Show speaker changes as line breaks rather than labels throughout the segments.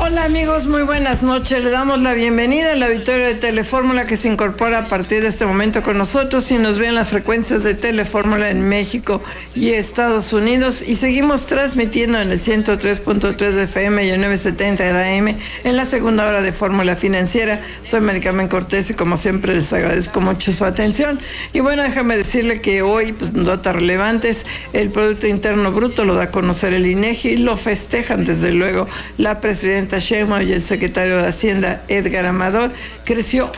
Hola amigos, muy buenas noches. Le damos la bienvenida al auditorio de Telefórmula que se incorpora a partir de este momento con nosotros y nos ve en las frecuencias de Telefórmula en México y Estados Unidos, y seguimos transmitiendo en el 103.3 de FM y el 970 de AM en la segunda hora de Fórmula Financiera. Soy Maricarmen Cortés y como siempre les agradezco mucho su atención. Y bueno, déjame decirle que hoy, pues, notas relevantes: el Producto Interno Bruto lo da a conocer el INEGI y lo festejan desde luego la presidenta Sheinbaum y el secretario de Hacienda Edgar Amador. Creció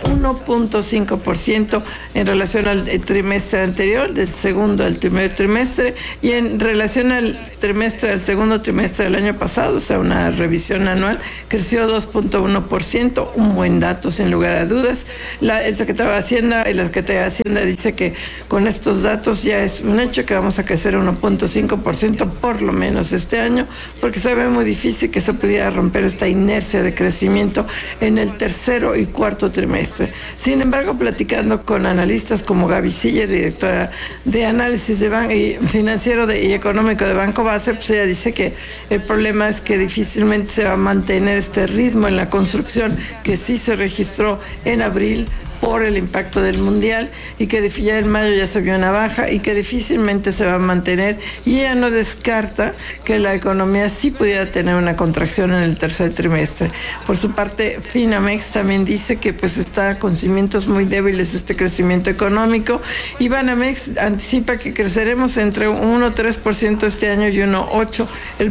1.5% en relación al trimestre anterior, del segundo al primer trimestre, y en relación al segundo trimestre del año pasado, o sea, una revisión anual, creció 2.1%, un buen dato sin lugar a dudas. El secretario de Hacienda y la secretaria de Hacienda dice que con estos datos ya es un hecho que vamos a crecer 1.5% por lo menos este año, porque se ve muy difícil que se pudiera romper esta inercia de crecimiento en el tercero y cuarto trimestre. Sin embargo, platicando con analistas como Gaby Siller, directora de análisis financiero y económico de Banco Base, pues ella dice que el problema es que difícilmente se va a mantener este ritmo en la construcción que sí se registró en abril por el impacto del mundial, y que ya en mayo ya se vio una baja y que difícilmente se va a mantener, y ella no descarta que la economía sí pudiera tener una contracción en el tercer trimestre. Por su parte, Finamex también dice que pues está con cimientos muy débiles este crecimiento económico, y Banamex anticipa que creceremos entre 1.3% este año y 1.8%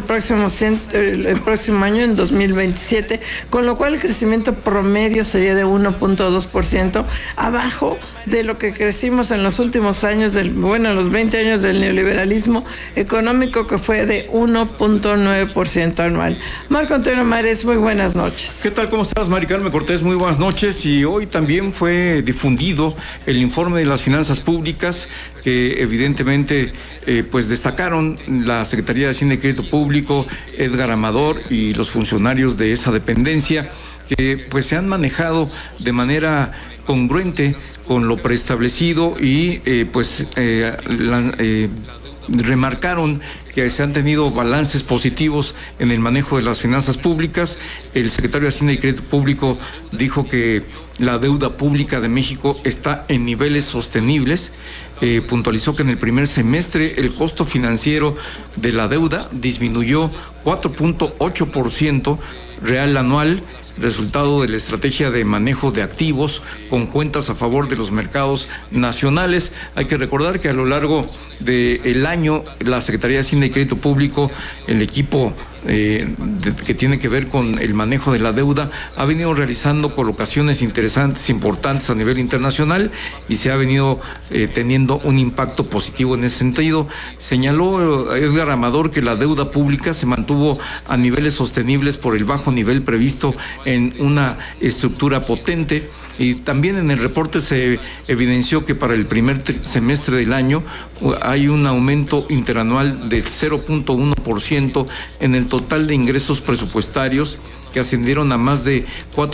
el próximo año, en 2027, con lo cual el crecimiento promedio sería de 1.2%, abajo de lo que crecimos en los últimos años, los 20 años del neoliberalismo económico, que fue de 1.9% anual. Marco Antonio Mares, muy buenas noches.
¿Qué tal? ¿Cómo estás, Maricarmen Cortés? Muy buenas noches. Y hoy también fue difundido el informe de las finanzas públicas, que evidentemente pues destacaron la Secretaría de Hacienda y Crédito Público, Edgar Amador y los funcionarios de esa dependencia, que pues se han manejado de manera congruente con lo preestablecido y remarcaron que se han tenido balances positivos en el manejo de las finanzas públicas. El secretario de Hacienda y Crédito Público dijo que la deuda pública de México está en niveles sostenibles. Puntualizó que en el primer semestre el costo financiero de la deuda disminuyó 4.8% real anual, resultado de la estrategia de manejo de activos con cuentas a favor de los mercados nacionales. Hay que recordar que a lo largo del año la Secretaría de Hacienda y Crédito Público, el equipo que tiene que ver con el manejo de la deuda, ha venido realizando colocaciones interesantes, importantes a nivel internacional, y se ha venido teniendo un impacto positivo en ese sentido. Señaló Edgar Amador que la deuda pública se mantuvo a niveles sostenibles por el bajo nivel previsto en una estructura potente. Y también en el reporte se evidenció que para el primer semestre del año hay un aumento interanual del 0.1% en el total de ingresos presupuestarios, que ascendieron a más de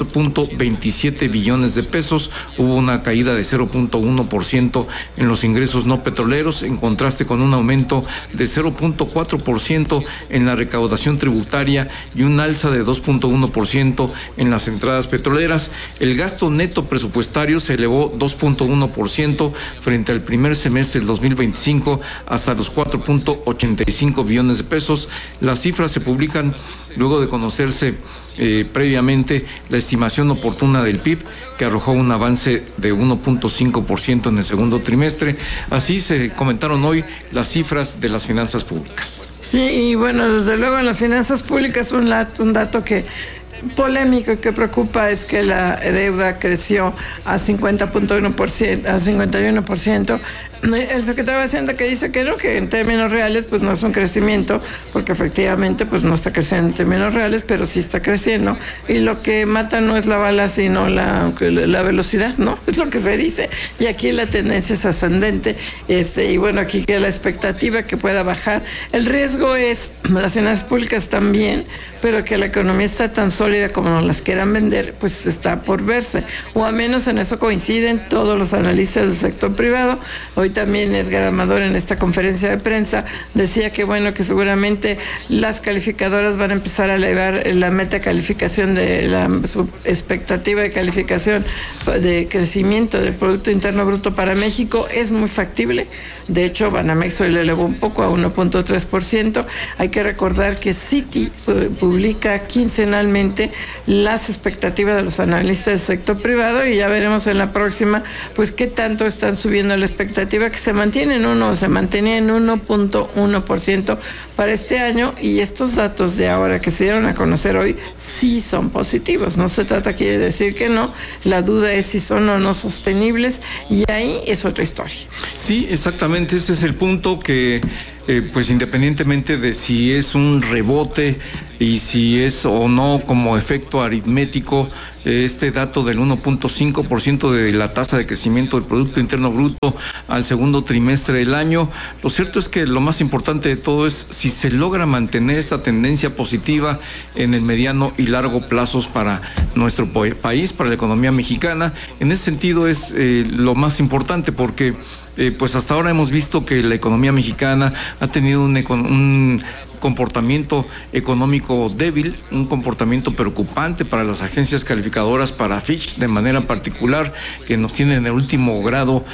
4.27 billones de pesos. Hubo una caída de 0.1% en los ingresos no petroleros, en contraste con un aumento de 0.4% en la recaudación tributaria y un alza de 2.1% en las entradas petroleras. El gasto neto presupuestario se elevó 2.1% frente al primer semestre del 2025 hasta los 4.85 billones de pesos. Las cifras se publican luego de conocerse previamente la estimación oportuna del PIB, que arrojó un avance de 1.5% en el segundo trimestre. Así se comentaron hoy las cifras de las finanzas públicas.
Sí, y bueno, desde luego en las finanzas públicas un dato que polémico y que preocupa es que la deuda creció a 50.1%, a 51%. El secretario de Hacienda que dice que no, que en términos reales pues no es un crecimiento, porque efectivamente pues no está creciendo en términos reales, pero sí está creciendo, y lo que mata no es la bala sino la velocidad, ¿no? Es lo que se dice, y aquí la tendencia es ascendente, y bueno, aquí queda la expectativa que pueda bajar. El riesgo es las finanzas públicas también, pero que la economía está tan sólida como nos las quieran vender, pues está por verse, o al menos en eso coinciden todos los analistas del sector privado. Hoy también Edgar Amador en esta conferencia de prensa decía que bueno, que seguramente las calificadoras van a empezar a elevar la meta calificación de su expectativa de calificación de crecimiento del Producto Interno Bruto para México. Es muy factible. De hecho, Banamex hoy le elevó un poco a 1.3%. Hay que recordar que Citi publica quincenalmente las expectativas de los analistas del sector privado y ya veremos en la próxima pues qué tanto están subiendo la expectativa, que se mantenía en 1.1% para este año, y estos datos de ahora que se dieron a conocer hoy sí son positivos. No se trata aquí de decir que no, la duda es si son o no sostenibles, y ahí es otra historia.
Sí, exactamente, ese es el punto que pues independientemente de si es un rebote y si es o no como efecto aritmético, este dato del 1.5% de la tasa de crecimiento del Producto Interno Bruto al segundo trimestre del año, lo cierto es que lo más importante de todo es si se logra mantener esta tendencia positiva en el mediano y largo plazos para nuestro país, para la economía mexicana. En ese sentido es lo más importante, porque pues hasta ahora hemos visto que la economía mexicana ha tenido un comportamiento económico débil, un comportamiento preocupante para las agencias calificadoras, para Fitch de manera particular, que nos tiene en el último grado,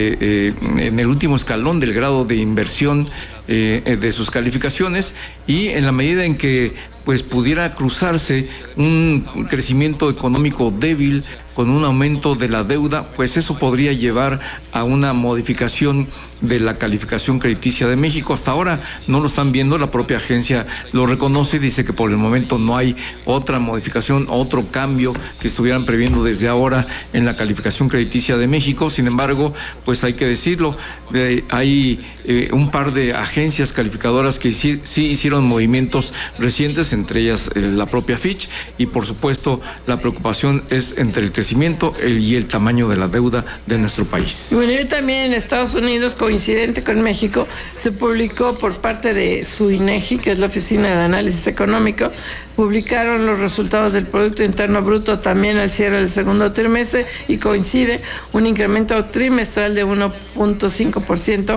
en el último escalón del grado de inversión de sus calificaciones, y en la medida en que pues pudiera cruzarse un crecimiento económico débil con un aumento de la deuda, pues eso podría llevar a una modificación de la calificación crediticia de México. Hasta ahora no lo están viendo, la propia agencia lo reconoce, dice que por el momento no hay otra modificación, otro cambio que estuvieran previendo desde ahora en la calificación crediticia de México. Sin embargo, pues hay que decirlo, hay un par de agencias calificadoras que sí hicieron movimientos recientes, entre ellas la propia Fitch, y por supuesto la preocupación es entre el crecimiento y el tamaño de la deuda de nuestro país.
Bueno, y también en Estados Unidos, coincidente con México, se publicó por parte de su INEGI, que es la Oficina de Análisis Económico, publicaron los resultados del Producto Interno Bruto también al cierre del segundo trimestre, y coincide un incremento trimestral de 1.5%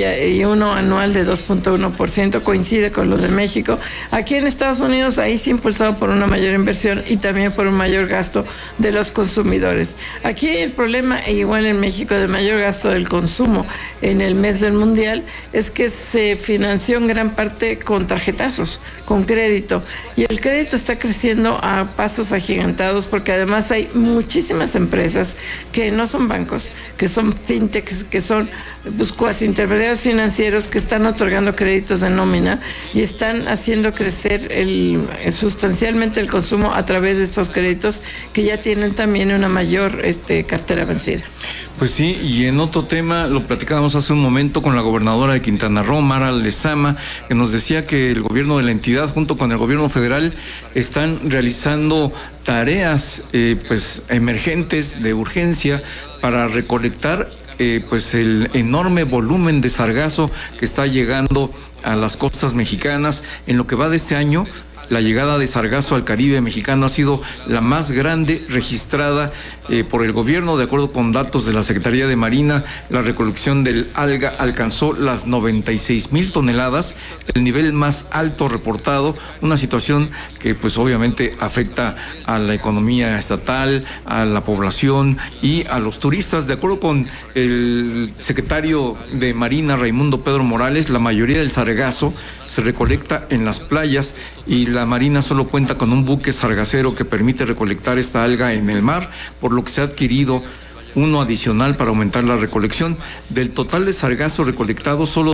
y uno anual de 2.1%, coincide con lo de México. Aquí en Estados Unidos, ahí sí impulsado por una mayor inversión y también por un mayor gasto de los consumidores. Aquí el problema, igual en México, de mayor gasto del consumo en el mes del Mundial, es que se financió en gran parte con tarjetazos, con crédito, y el crédito está creciendo a pasos agigantados, porque además hay muchísimas empresas que no son bancos, que son fintechs, que son cuasi intermediarios financieros, que están otorgando créditos de nómina y están haciendo crecer sustancialmente el consumo a través de estos créditos, que ya tienen también una mayor cartera vencida.
Pues sí, y en otro tema, lo platicábamos hace un momento con la gobernadora de Quintana Roo, Mara Lezama, que nos decía que el gobierno de la entidad junto con el gobierno federal están realizando tareas pues emergentes de urgencia para recolectar pues el enorme volumen de sargazo que está llegando a las costas mexicanas. En lo que va de este año, la llegada de sargazo al Caribe mexicano ha sido la más grande registrada por el gobierno. De acuerdo con datos de la Secretaría de Marina, la recolección del alga alcanzó las 96,000 toneladas, el nivel más alto reportado, una situación que pues obviamente afecta a la economía estatal, a la población y a los turistas. De acuerdo con el secretario de Marina, Raimundo Pedro Morales, la mayoría del sargazo se recolecta en las playas y la Marina solo cuenta con un buque sargacero que permite recolectar esta alga en el mar, por lo que se ha adquirido uno adicional para aumentar la recolección. Del total de sargazo recolectado, solo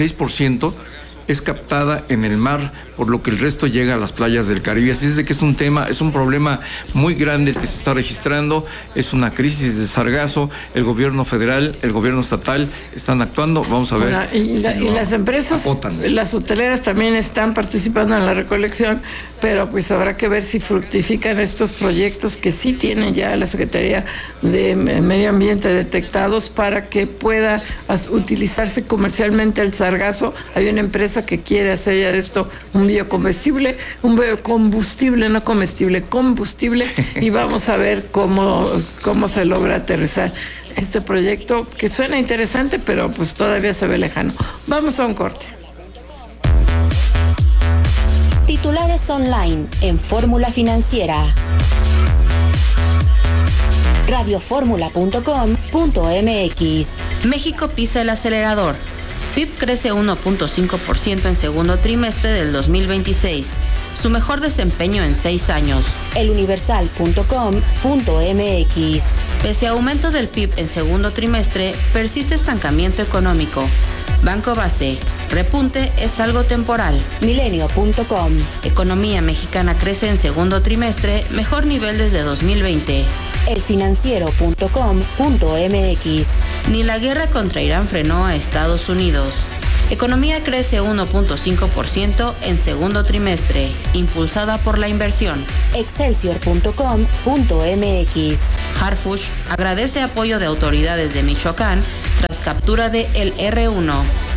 16% es captada en el mar, por lo que el resto llega a las playas del Caribe. Así es de que es un problema muy grande el que se está registrando, es una crisis de sargazo. El gobierno federal, el gobierno estatal están actuando. Vamos a ver.
Bueno, y las empresas, acotan. Las hoteleras también están participando en la recolección, pero pues habrá que ver si fructifican estos proyectos que sí tienen ya la Secretaría de Medio Ambiente detectados para que pueda utilizarse comercialmente el sargazo. Hay una empresa que quiere hacer ya de esto un biocombustible, no comestible, combustible, y vamos a ver cómo se logra aterrizar este proyecto que suena interesante, pero pues todavía se ve lejano. Vamos a un corte.
Titulares online en Fórmula Financiera. radioformula.com.mx.
México pisa el acelerador. PIB crece 1.5% en segundo trimestre del 2026, su mejor desempeño en 6 años.
eluniversal.com.mx.
Pese a aumento del PIB en segundo trimestre, persiste estancamiento económico. Banco Base, repunte es algo temporal.
Milenio.com.
Economía mexicana crece en segundo trimestre, mejor nivel desde 2020.
elfinanciero.com.mx.
Ni la guerra contra Irán frenó a Estados Unidos. Economía crece 1.5% en segundo trimestre, impulsada por la inversión.
Excelsior.com.mx.
Harfuch agradece apoyo de autoridades de Michoacán tras captura de el R1.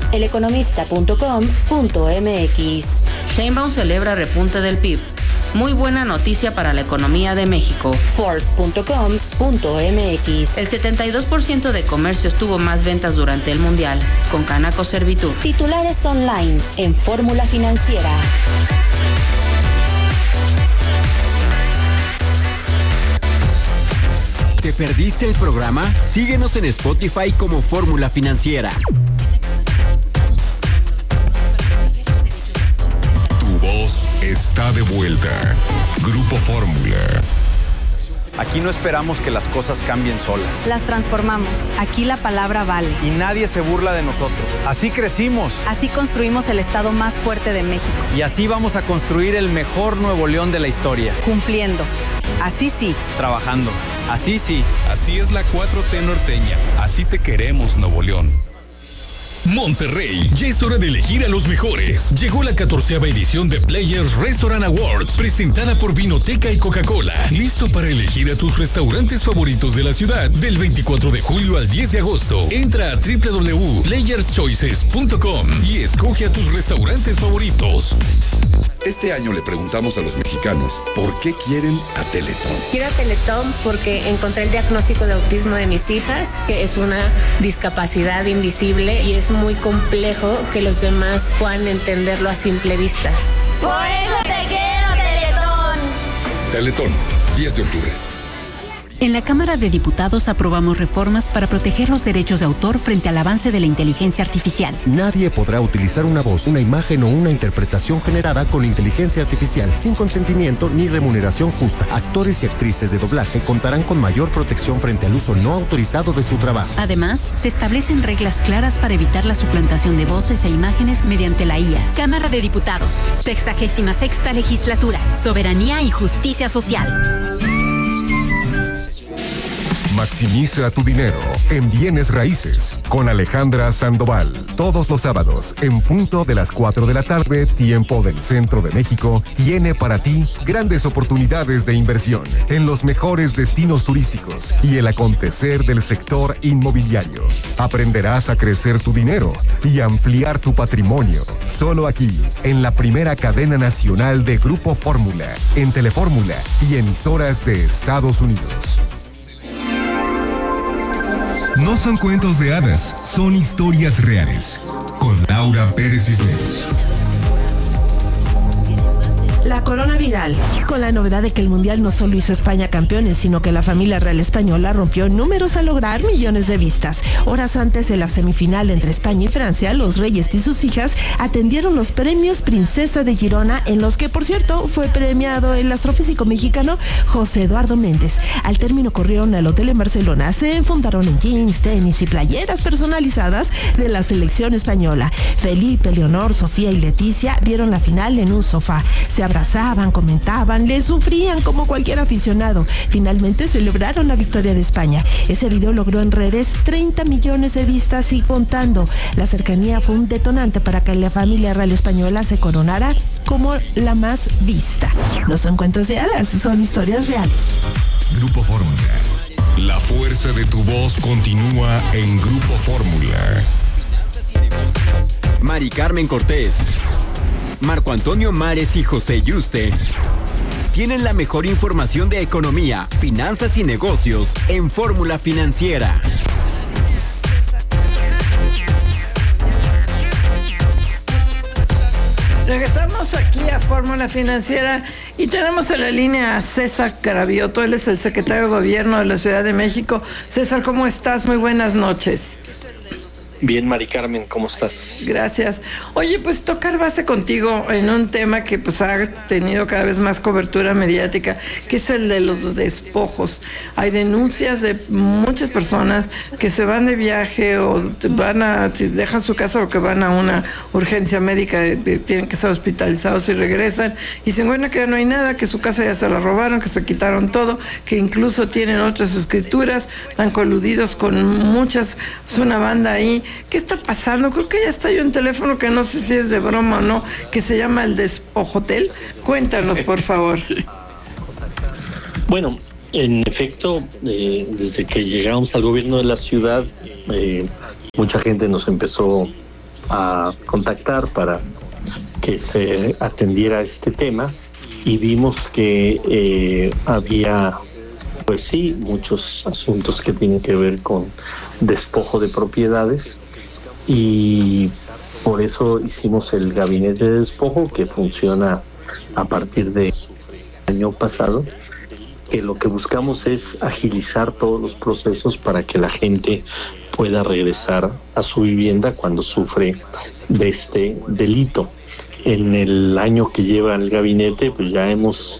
Eleconomista.com.mx.
Sheinbaum celebra repunte del PIB. Muy buena noticia para la economía de México.
Ford.com.mx.
El 72% de comercios tuvo más ventas durante el Mundial, con Canaco Servitur.
Titulares online en Fórmula Financiera.
¿Te perdiste el programa? Síguenos en Spotify como Fórmula Financiera.
Tu voz está de vuelta. Grupo Fórmula.
Aquí no esperamos que las cosas cambien solas.
Las transformamos. Aquí la palabra vale.
Y nadie se burla de nosotros. Así crecimos.
Así construimos el estado más fuerte de México.
Y así vamos a construir el mejor Nuevo León de la historia.
Cumpliendo. Así sí.
Trabajando. Así sí.
Así es la 4T norteña. Así te queremos, Nuevo León. Monterrey, ya es hora de elegir a los mejores. Llegó la 14ª edición de Players Restaurant Awards, presentada por Vinoteca y Coca-Cola. Listo para elegir a tus restaurantes favoritos de la ciudad del 24 de julio al 10 de agosto. Entra a www.playerschoices.com y escoge a tus restaurantes favoritos.
Este año le preguntamos a los mexicanos por qué quieren a Teletón.
Quiero a Teletón porque encontré el diagnóstico de autismo de mis hijas, que es una discapacidad invisible y es muy complejo que los demás puedan entenderlo a simple vista.
Por eso te quiero, Teletón.
Teletón, 10 de octubre.
En la Cámara de Diputados aprobamos reformas para proteger los derechos de autor frente al avance de la inteligencia artificial.
Nadie podrá utilizar una voz, una imagen o una interpretación generada con inteligencia artificial sin consentimiento ni remuneración justa. Actores y actrices de doblaje contarán con mayor protección frente al uso no autorizado de su trabajo.
Además, se establecen reglas claras para evitar la suplantación de voces e imágenes mediante la IA.
Cámara de Diputados, 66ª Legislatura, Soberanía y Justicia Social.
Maximiza tu dinero en bienes raíces con Alejandra Sandoval. Todos los sábados, en punto de las 4 de la tarde, tiempo del centro de México, tiene para ti grandes oportunidades de inversión en los mejores destinos turísticos y el acontecer del sector inmobiliario. Aprenderás a crecer tu dinero y ampliar tu patrimonio. Solo aquí, en la primera cadena nacional de Grupo Fórmula, en Telefórmula y emisoras de Estados Unidos. No son cuentos de hadas, son historias reales. Con Laura Pérez Cisneros.
La corona viral, con la novedad de que el Mundial no solo hizo España campeones, sino que la familia real española rompió números al lograr millones de vistas. Horas antes de la semifinal entre España y Francia, los reyes y sus hijas atendieron los premios Princesa de Girona, en los que, por cierto, fue premiado el astrofísico mexicano José Eduardo Méndez. Al término corrieron al hotel en Barcelona, se enfundaron en jeans, tenis y playeras personalizadas de la selección española. Felipe, Leonor, Sofía y Leticia vieron la final en un sofá. Se abrazaban, comentaban, le sufrían como cualquier aficionado. Finalmente celebraron la victoria de España. Ese video logró en redes 30 millones de vistas y contando. La cercanía fue un detonante para que la familia real española se coronara como la más vista. No son cuentos de hadas, son historias reales.
Grupo Fórmula. La fuerza de tu voz continúa en Grupo Fórmula.
Mari Carmen Cortés, Marco Antonio Mares y José Yuste tienen la mejor información de economía, finanzas y negocios en Fórmula Financiera.
Regresamos aquí a Fórmula Financiera y tenemos en la línea a César Cravioto. Él es el secretario de Gobierno de la Ciudad de México. César, ¿cómo estás? Muy buenas noches.
Bien, Mari Carmen, ¿cómo estás?
Gracias. Oye, pues tocar base contigo en un tema que pues ha tenido cada vez más cobertura mediática, que es el de los despojos. Hay denuncias de muchas personas que se van de viaje o dejan su casa o que van a una urgencia médica, tienen que estar hospitalizados y regresan y se encuentran que ya no hay nada, que su casa ya se la robaron, que se quitaron todo, que incluso tienen otras escrituras, están coludidos con muchas, es una banda ahí. ¿Qué está pasando? Creo que ya está ahí un teléfono que no sé si es de broma o no, que se llama el Despojotel. Cuéntanos, por favor.
Bueno, en efecto, desde que llegamos al gobierno de la ciudad, mucha gente nos empezó a contactar para que se atendiera este tema y vimos que había, pues sí, muchos asuntos que tienen que ver con despojo de propiedades y por eso hicimos el gabinete de despojo que funciona a partir del año pasado, que lo que buscamos es agilizar todos los procesos para que la gente pueda regresar a su vivienda cuando sufre de este delito. En el año que lleva el gabinete, pues ya hemos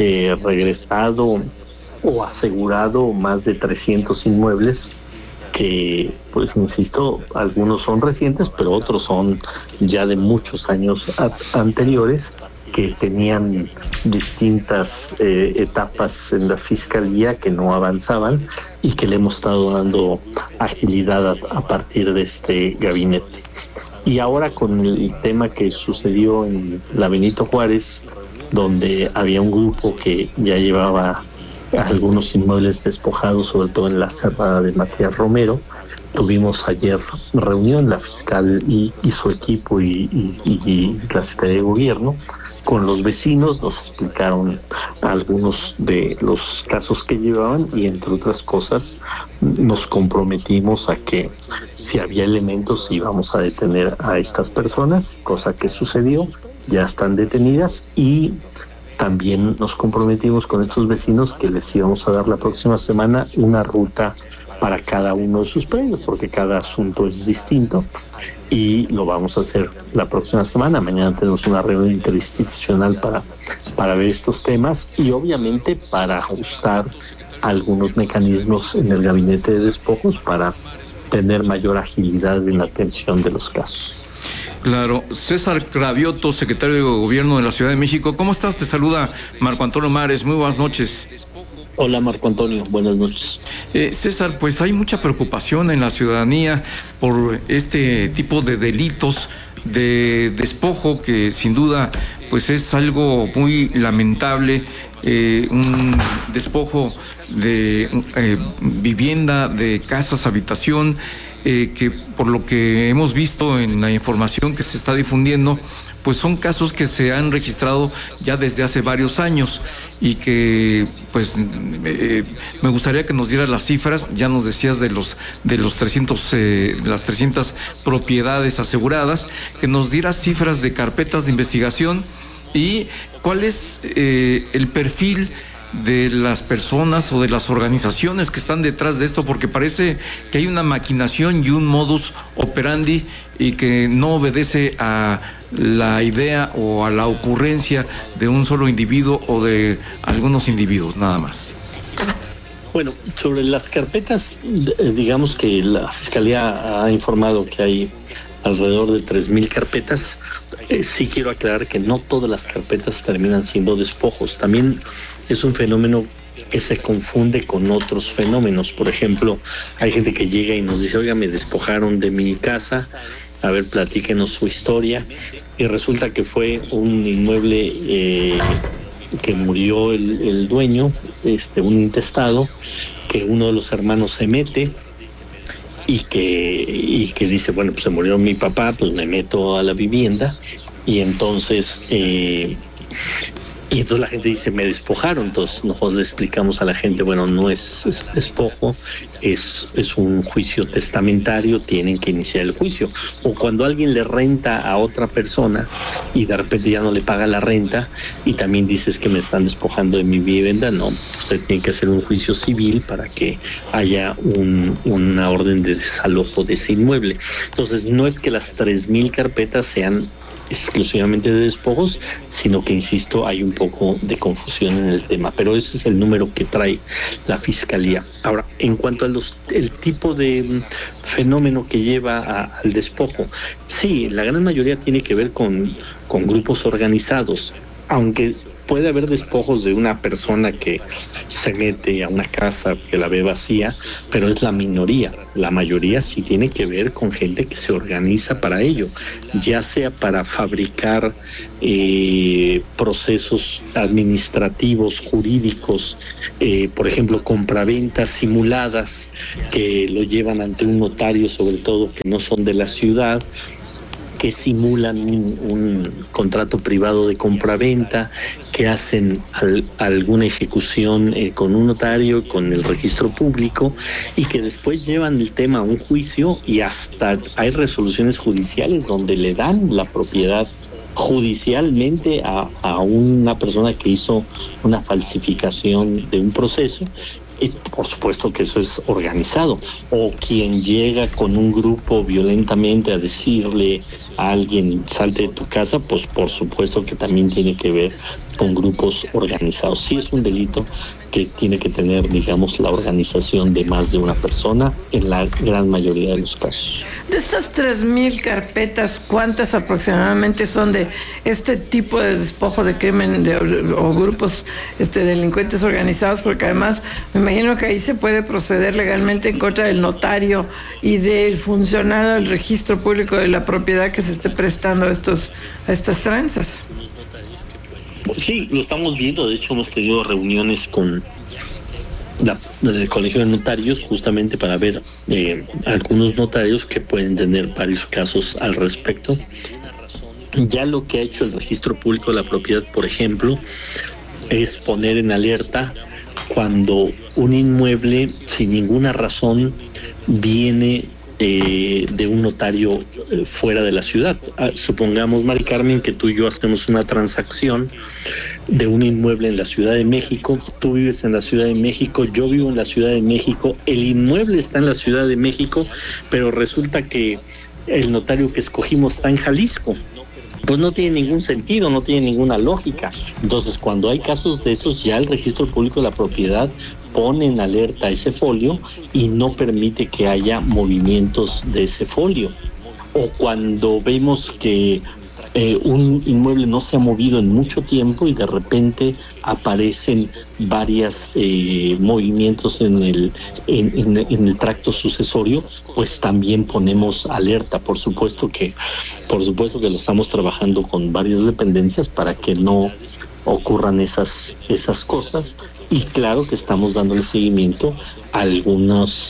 regresado o asegurado más de 300 inmuebles que, pues insisto, algunos son recientes, pero otros son ya de muchos años anteriores, que tenían distintas etapas en la fiscalía que no avanzaban y que le hemos estado dando agilidad a partir de este gabinete. Y ahora con el tema que sucedió en la Benito Juárez, donde había un grupo que ya llevaba algunos inmuebles despojados, sobre todo en la cerrada de Matías Romero. Tuvimos ayer reunión, la fiscal y su equipo y la Secretaría de Gobierno con los vecinos, nos explicaron algunos de los casos que llevaban y entre otras cosas nos comprometimos a que si había elementos íbamos a detener a estas personas, cosa que sucedió, ya están detenidas y también nos comprometimos con estos vecinos que les íbamos a dar la próxima semana una ruta para cada uno de sus predios, porque cada asunto es distinto y lo vamos a hacer la próxima semana. Mañana tenemos una reunión interinstitucional para ver estos temas y obviamente para ajustar algunos mecanismos en el gabinete de despojos para tener mayor agilidad en la atención de los casos.
Claro. César Cravioto, secretario de Gobierno de la Ciudad de México. ¿Cómo estás? Te saluda Marco Antonio Mares. Muy buenas noches.
Hola, Marco Antonio. Buenas noches.
César, pues hay mucha preocupación en la ciudadanía por este tipo de delitos de despojo que sin duda pues es algo muy lamentable. Un despojo de vivienda, de casas, habitación, que por lo que hemos visto en la información que se está difundiendo, pues son casos que se han registrado ya desde hace varios años y que pues me gustaría que nos dieras las cifras. Ya nos decías de los 300 las 300 propiedades aseguradas, que nos dieras cifras de carpetas de investigación y cuál es el perfil de las personas o de las organizaciones que están detrás de esto, porque parece que hay una maquinación y un modus operandi y que no obedece a la idea o a la ocurrencia de un solo individuo o de algunos individuos, nada más.
Bueno, sobre las carpetas, digamos que la Fiscalía ha informado que hay alrededor de 3,000 carpetas. Sí quiero aclarar que no todas las carpetas terminan siendo despojos. También es un fenómeno que se confunde con otros fenómenos. Por ejemplo, hay gente que llega y nos dice, oiga, me despojaron de mi casa, a ver, platíquenos su historia. Y resulta que fue un inmueble que murió el dueño, un intestado, que uno de los hermanos se mete y que dice, bueno, pues se murió mi papá, pues me meto a la vivienda y entonces Y entonces la gente dice, me despojaron. Entonces nosotros le explicamos a la gente, bueno, no es despojo, es un juicio testamentario, tienen que iniciar el juicio. O cuando alguien le renta a otra persona y de repente ya no le paga la renta y también dices que me están despojando de mi vivienda, no, usted tiene que hacer un juicio civil para que haya una orden de desalojo de ese inmueble. Entonces no es que las 3,000 carpetas sean exclusivamente de despojos, sino que, insisto, hay un poco de confusión en el tema, pero ese es el número que trae la Fiscalía. Ahora, en cuanto a el tipo de fenómeno que lleva al despojo, sí, la gran mayoría tiene que ver con grupos organizados, aunque puede haber despojos de una persona que se mete a una casa que la ve vacía, pero es la minoría. La mayoría sí tiene que ver con gente que se organiza para ello, ya sea para fabricar procesos administrativos, jurídicos, por ejemplo, compraventas simuladas que lo llevan ante un notario, sobre todo que no son de la ciudad, que simulan un contrato privado de compraventa, que hacen alguna ejecución con un notario, con el registro público, y que después llevan el tema a un juicio y hasta hay resoluciones judiciales donde le dan la propiedad judicialmente a una persona que hizo una falsificación de un proceso. Y por supuesto que eso es organizado. O quien llega con un grupo violentamente a decirle a alguien salte de tu casa, pues por supuesto que también tiene que ver con grupos organizados. Sí es un delito que tiene que tener, digamos, la organización de más de una persona en la gran mayoría de los casos.
De estas 3,000 carpetas, ¿cuántas aproximadamente son de este tipo de despojo de crimen o grupos delincuentes organizados? Porque además me imagino que ahí se puede proceder legalmente en contra del notario y del funcionario del registro público de la propiedad que se esté prestando a estas tranzas.
Sí, lo estamos viendo. De hecho, hemos tenido reuniones con el Colegio de Notarios justamente para ver algunos notarios que pueden tener varios casos al respecto. Ya lo que ha hecho el registro público de la propiedad, por ejemplo, es poner en alerta cuando un inmueble sin ninguna razón viene de un notario fuera de la ciudad. Supongamos, Mari Carmen, que tú y yo hacemos una transacción de un inmueble en la Ciudad de México. Tú vives en la Ciudad de México, yo vivo en la Ciudad de México, el inmueble está en la Ciudad de México, pero resulta que el notario que escogimos está en Jalisco. Pues no tiene ningún sentido, no tiene ninguna lógica. Entonces, cuando hay casos de esos, ya el registro público de la propiedad pone en alerta ese folio y no permite que haya movimientos de ese folio. O cuando vemos que un inmueble no se ha movido en mucho tiempo y de repente aparecen varios movimientos en el tracto sucesorio, pues también ponemos alerta. Por supuesto que lo estamos trabajando con varias dependencias para que no ocurran esas cosas, y claro que estamos dándole seguimiento a algunas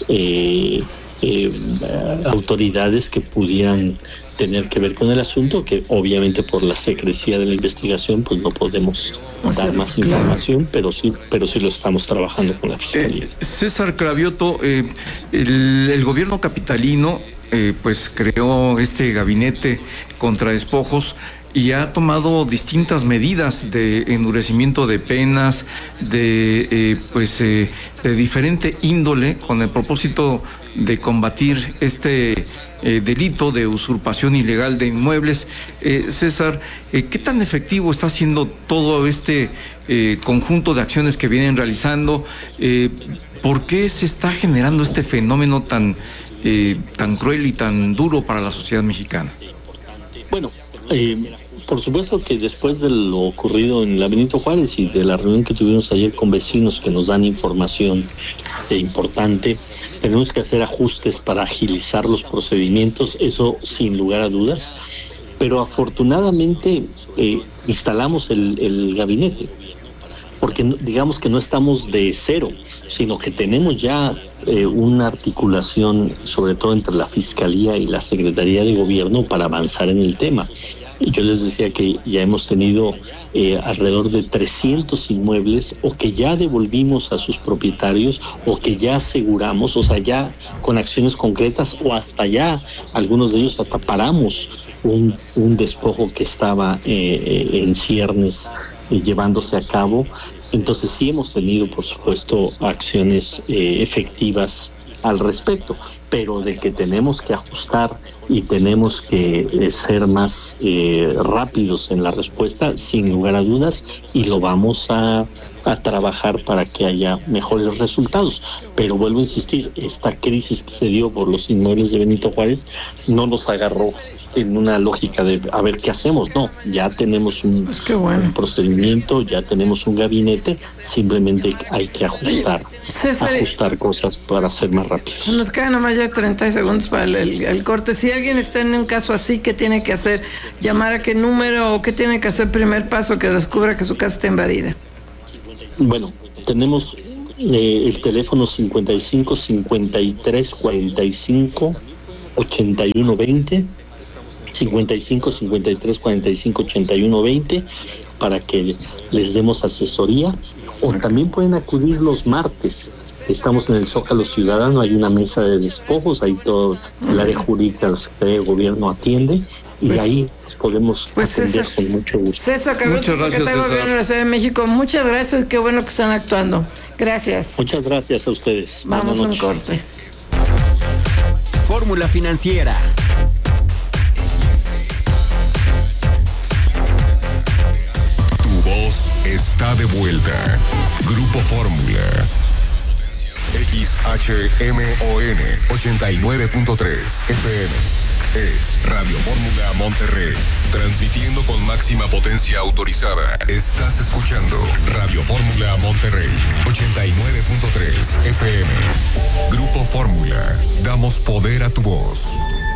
autoridades que pudieran tener que ver con el asunto, que obviamente por la secrecía de la investigación pues no podemos dar más información, pero sí lo estamos trabajando con la Fiscalía.
César Cravioto, el gobierno capitalino pues creó este gabinete contra despojos y ha tomado distintas medidas de endurecimiento de penas, de diferente índole, con el propósito de combatir este delito de usurpación ilegal de inmuebles. César, ¿qué tan efectivo está siendo todo este conjunto de acciones que vienen realizando? ¿Por qué se está generando este fenómeno tan cruel y tan duro para la sociedad mexicana?
Bueno, por supuesto que después de lo ocurrido en la Benito Juárez y de la reunión que tuvimos ayer con vecinos que nos dan información importante, tenemos que hacer ajustes para agilizar los procedimientos, eso sin lugar a dudas, pero afortunadamente instalamos el gabinete, porque digamos que no estamos de cero, sino que tenemos ya una articulación, sobre todo entre la Fiscalía y la Secretaría de Gobierno, para avanzar en el tema. yo les decía que ya hemos tenido alrededor de 300 inmuebles o que ya devolvimos a sus propietarios o que ya aseguramos, o sea, ya con acciones concretas, o hasta ya algunos de ellos hasta paramos un despojo que estaba en ciernes llevándose a cabo. Entonces sí hemos tenido, por supuesto, acciones efectivas al respecto, pero de que tenemos que ajustar y tenemos que ser más rápidos en la respuesta, sin lugar a dudas, y lo vamos a trabajar para que haya mejores resultados. Pero vuelvo a insistir, esta crisis que se dio por los inmuebles de Benito Juárez no nos agarró en una lógica de a ver qué hacemos. No, ya tenemos un procedimiento, ya tenemos un gabinete, simplemente hay que ajustar cosas para ser más rápidos.
Nos quedan nomás ya 30 segundos para el corte. Si alguien está en un caso así, ¿qué tiene que hacer? ¿Llamar a qué número o qué tiene que hacer primer paso que descubra que su casa está invadida?
Bueno, tenemos el teléfono 55 53 45 81 20, 55 53 45 81 20, para que les demos asesoría, o también pueden acudir los martes. Estamos en el Zócalo Ciudadano, hay una mesa de despojos, ahí todo el área jurídica, la Secretaría de Gobierno atiende, y ahí podemos atender con mucho gusto.
César Cabrera, secretario de Gobierno de la Ciudad de México, muchas gracias, qué bueno que están actuando. Gracias.
Muchas gracias a ustedes.
Vamos a un corte.
Fórmula Financiera.
Tu voz está de vuelta. Grupo Fórmula. XHMON 89.3 FM. Es Radio Fórmula Monterrey. Transmitiendo con máxima potencia autorizada. Estás escuchando Radio Fórmula Monterrey 89.3 FM. Grupo Fórmula. Damos poder a tu voz.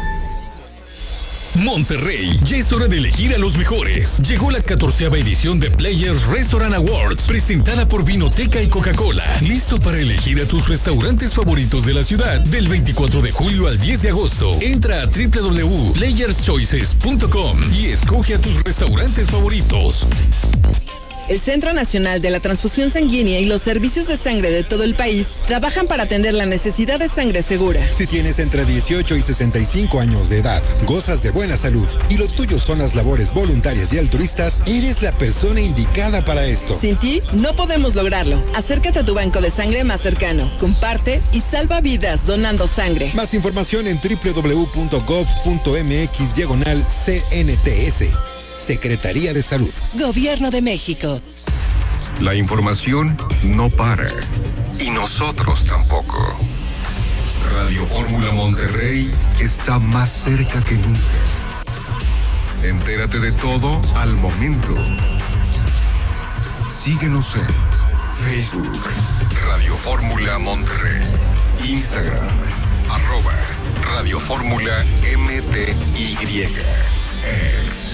Monterrey, ya es hora de elegir a los mejores. Llegó la 14ª edición de Players Restaurant Awards, presentada por Vinoteca y Coca-Cola. Listo para elegir a tus restaurantes favoritos de la ciudad del 24 de julio al 10 de agosto. Entra a www.playerschoices.com y escoge a tus restaurantes favoritos.
El Centro Nacional de la Transfusión Sanguínea y los servicios de sangre de todo el país trabajan para atender la necesidad de sangre segura.
Si tienes entre 18 y 65 años de edad, gozas de buena salud y lo tuyo son las labores voluntarias y altruistas, eres la persona indicada para esto.
Sin ti, no podemos lograrlo. Acércate a tu banco de sangre más cercano, comparte y salva vidas donando sangre.
Más información en www.gov.mx/CNTS. Secretaría de Salud.
Gobierno de México.
La información no para. Y nosotros tampoco. Radio Fórmula Monterrey está más cerca que nunca. Entérate de todo al momento. Síguenos en Facebook, Radio Fórmula Monterrey. Instagram, @Radio Fórmula MTY. Ex,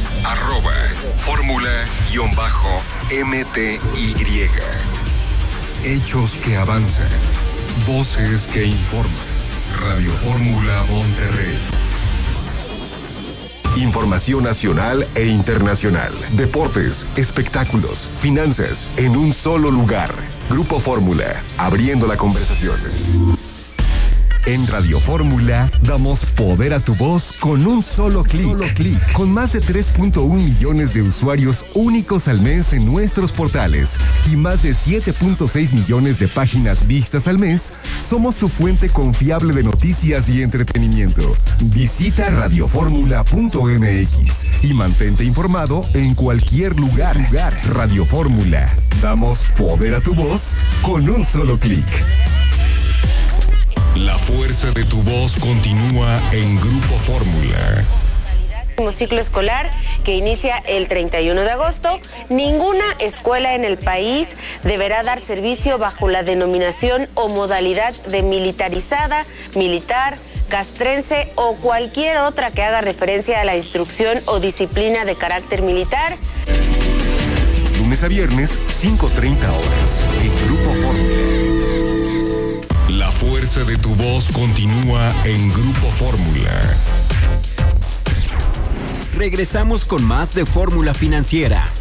@Fórmula_MTY. Hechos que avanzan. Voces que informan. Radio Fórmula Monterrey. Información nacional e internacional. Deportes, espectáculos, finanzas, en un solo lugar. Grupo Fórmula, abriendo la conversación. En Radio Fórmula damos poder a tu voz con un solo clic. Con más de 3.1 millones de usuarios únicos al mes en nuestros portales y más de 7.6 millones de páginas vistas al mes, somos tu fuente confiable de noticias y entretenimiento. Visita radioformula.mx y mantente informado en cualquier lugar. Radio Fórmula. Damos poder a tu voz con un solo clic. La fuerza de tu voz continúa en Grupo Fórmula.
Ciclo escolar que inicia el 31 de agosto, ninguna escuela en el país deberá dar servicio bajo la denominación o modalidad de militarizada, militar, castrense o cualquier otra que haga referencia a la instrucción o disciplina de carácter militar.
Lunes a viernes, 5:30 horas, en Grupo Fórmula. La fuerza de tu voz continúa en Grupo Fórmula.
Regresamos con más de Fórmula Financiera.